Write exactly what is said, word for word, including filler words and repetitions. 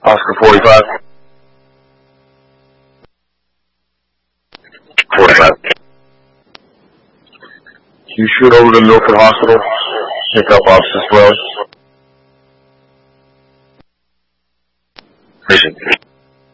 Oscar forty-five. forty-five. You shoot over to Milford Hospital. Pick up Officer Swell. Mission.